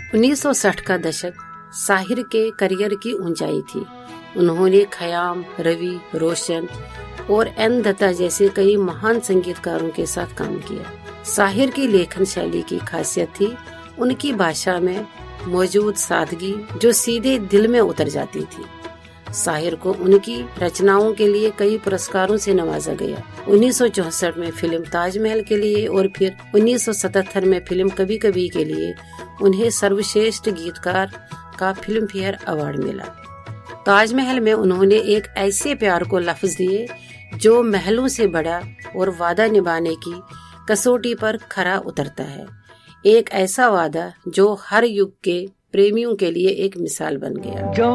1960 का दशक साहिर के करियर की ऊंचाई थी। उन्होंने खयाम, रवि, रोशन और एन दत्ता जैसे कई महान संगीतकारों के साथ काम किया। साहिर की लेखन शैली की खासियत थी उनकी भाषा में मौजूद सादगी, जो सीधे दिल में उतर जाती थी। साहिर को उनकी रचनाओं के लिए कई पुरस्कारों से नवाजा गया। 1964 में फिल्म ताजमहल के लिए और फिर 1977 में फिल्म कभी कभी के लिए उन्हें सर्वश्रेष्ठ गीतकार का फिल्म फेयर अवार्ड मिला। ताजमहल में उन्होंने एक ऐसे प्यार को लफ्ज दिए जो महलों से बड़ा और वादा निभाने की कसौटी पर खरा उतरता है। एक ऐसा वादा जो हर युग के प्रेमियों के लिए एक मिसाल बन गया।